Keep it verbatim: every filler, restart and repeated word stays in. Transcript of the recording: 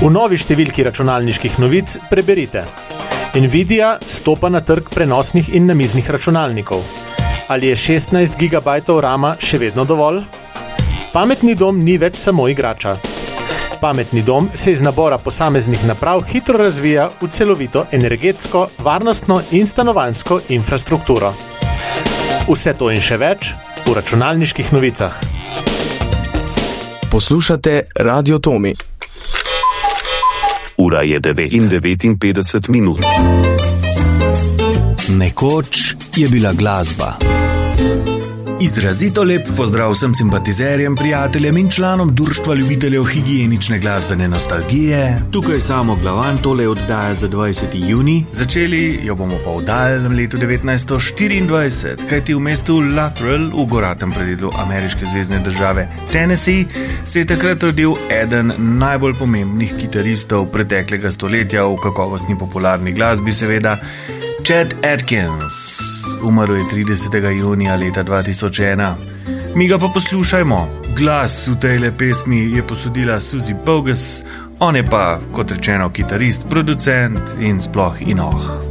V novi številki računalniških novic preberite: Nvidia stopa na trg prenosnih in namiznih računalnikov. Ali je šestnajst gigabajtov rama še vedno dovolj? Pametni dom ni več samo igrača. Pametni dom se iz nabora posameznih naprav hitro razvija v celovito energetsko, varnostno in stanovanjsko infrastrukturo. Vse to in še več v računalniških novicah. Poslušate Radio Tomi. Ura je devetindevetdeset minut. Nekoč je bila glasba. Izrazito lep pozdrav vsem simpatizerjem, prijateljem in članom Društva ljubiteljev higienične glasbene nostalgije. Tukaj Samo Glavan, tole oddaja za dvajseti junij. Začeli jo bomo pa v daljnem letu devetnajststo štiriindvajset, kajti v mestu Luttrell v goratem predelu ameriške zvezne države Tennessee se je takrat rodil eden najbolj pomembnih kitaristov preteklega stoletja v kakovostni popularni glasbi, seveda Chet Atkins. Umrl je tridesetega junija leta dva tisoč ena. Mi ga pa poslušajmo. Glas v tejle pesmi je posodila Suzy Bogus, on je pa, kot rečeno, kitarist, producent in sploh inoh.